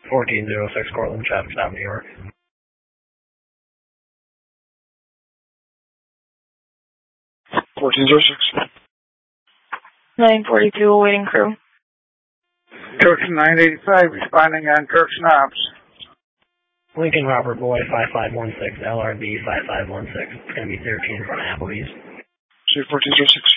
1406 Cortland, traffic stop, New York. 1406. 942, awaiting crew. Coach 985, responding on Kirk's Knobs. Lincoln Robert Boy 5516, LRB 5516. It's going to be 13 in front of Applebee's. C 1406.